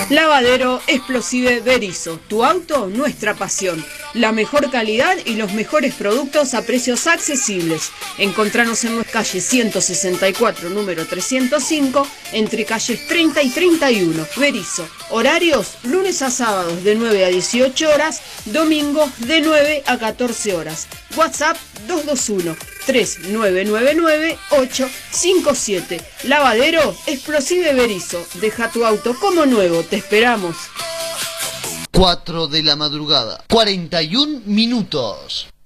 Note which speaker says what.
Speaker 1: Lavadero Explosive Berisso, tu auto, nuestra pasión. La mejor calidad y los mejores productos a precios accesibles. Encontranos en nuestra calle 164, número 305, entre calles 30 y 31. Berisso. Horarios, lunes a sábados de 9 a 18 horas, domingos de 9 a 14 horas. WhatsApp 221-3999-857. Lavadero Explosive Berisso. Deja tu auto como nuevo, te esperamos.
Speaker 2: 4 de la madrugada, 41 minutos.